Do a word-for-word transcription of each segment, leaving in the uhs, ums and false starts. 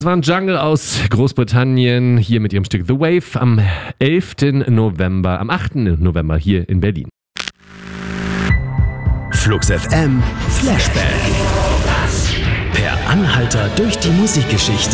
Das war ein Jungle aus Großbritannien, hier mit ihrem Stück The Wave am elften November, am achten November hier in Berlin. Flux F M Flashback. Per Anhalter durch die Musikgeschichte.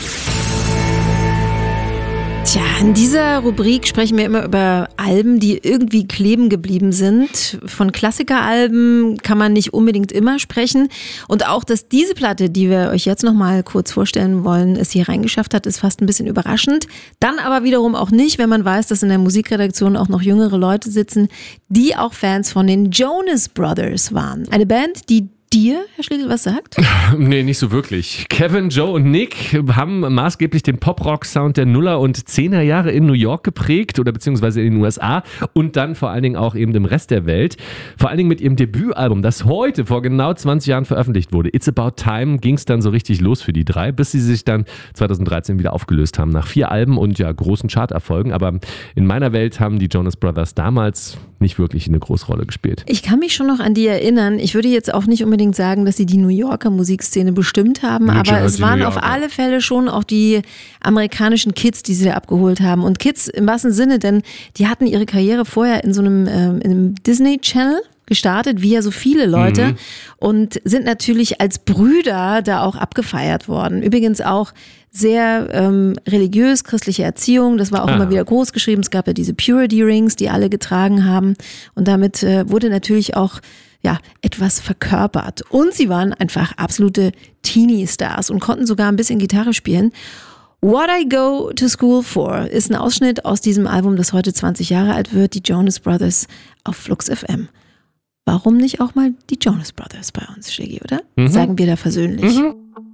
Tja, in dieser Rubrik sprechen wir immer über Alben, die irgendwie kleben geblieben sind. Von Klassikeralben kann man nicht unbedingt immer sprechen. Und auch, dass diese Platte, die wir euch jetzt nochmal kurz vorstellen wollen, es hier reingeschafft hat, ist fast ein bisschen überraschend. Dann aber wiederum auch nicht, wenn man weiß, dass in der Musikredaktion auch noch jüngere Leute sitzen, die auch Fans von den Jonas Brothers waren. Eine Band, die dir, Herr Schlegel, was sagt? Nee, nicht so wirklich. Kevin, Joe und Nick haben maßgeblich den Pop-Rock-Sound der Nuller- und Zehner-Jahre in New York geprägt oder beziehungsweise in den U S A und dann vor allen Dingen auch eben im Rest der Welt. Vor allen Dingen mit ihrem Debütalbum, das heute vor genau zwanzig Jahren veröffentlicht wurde. It's About Time ging es dann so richtig los für die drei, bis sie sich dann zwanzig dreizehn wieder aufgelöst haben. Nach vier Alben und ja großen Charterfolgen. Aber in meiner Welt haben die Jonas Brothers damals nicht wirklich eine große Rolle gespielt. Ich kann mich schon noch an die erinnern. Ich würde jetzt auch nicht unbedingt sagen, dass sie die New Yorker Musikszene bestimmt haben, New aber Jersey, es waren New auf Yorker. alle Fälle schon auch die amerikanischen Kids, die sie da abgeholt haben. Und Kids im wahrsten Sinne, denn die hatten ihre Karriere vorher in so einem, ähm, in einem Disney Channel gestartet, wie ja so viele Leute, mhm. und sind natürlich als Brüder da auch abgefeiert worden. Übrigens auch sehr ähm, religiös, christliche Erziehung, das war auch ah. immer wieder groß geschrieben. Es gab ja diese Purity Rings, die alle getragen haben, und damit äh, wurde natürlich auch ja, etwas verkörpert. Und sie waren einfach absolute Teenie-Stars und konnten sogar ein bisschen Gitarre spielen. What I Go to School For ist ein Ausschnitt aus diesem Album, das heute zwanzig Jahre alt wird, die Jonas Brothers auf Flux F M. Warum nicht auch mal die Jonas Brothers bei uns, Shiggy, oder? Mhm. Sagen wir da versöhnlich. Mhm.